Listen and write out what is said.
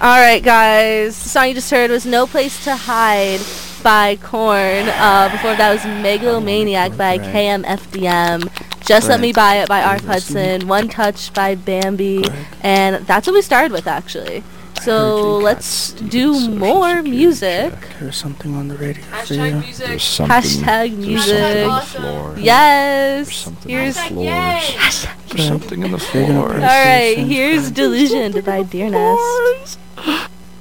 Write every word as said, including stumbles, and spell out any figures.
Alright, guys. The song you just heard was No Place to Hide by Korn. Uh, before that was Megalomaniac by K M F D M. Just Let Me Buy It by Arth Hudson. One Touch by Bambi. And that's what we started with, actually. So let's do more music. There's something on the radio for Hashtag you. music. There's something, Hashtag there's something on the music. floor. Yes. There's something Here's. on the floor. Hashtag. There's something on the You're gonna floor. press Alright, this here's Delusioned by Dearness.